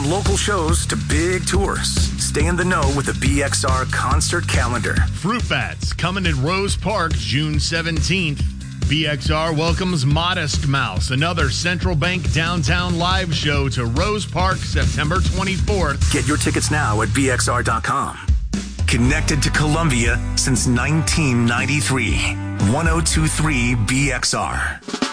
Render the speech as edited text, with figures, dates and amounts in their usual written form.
local shows to big tours. Stay in the know with the BXR concert calendar. Fruit Bats coming in Rose Park June 17th. BXR welcomes Modest Mouse, another Central Bank Downtown live show to Rose Park September 24th. Get your tickets now at BXR.com. Connected to Columbia since 1993. 1023 BXR.